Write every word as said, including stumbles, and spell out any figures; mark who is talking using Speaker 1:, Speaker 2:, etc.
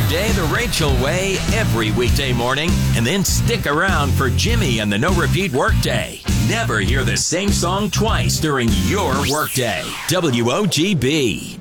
Speaker 1: day the Rachel way every weekday morning, and then stick around for Jimmy and the No Repeat Workday. Never hear the same song twice during your workday. W O G B.